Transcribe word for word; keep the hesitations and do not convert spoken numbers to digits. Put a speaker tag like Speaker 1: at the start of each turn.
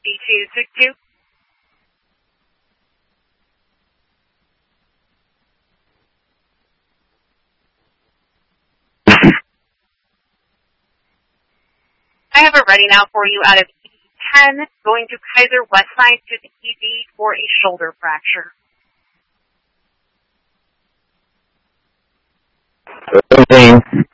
Speaker 1: B two six two. I have it ready now for you out of E ten, going to Kaiser Westside to the E D for a shoulder fracture.
Speaker 2: Everything.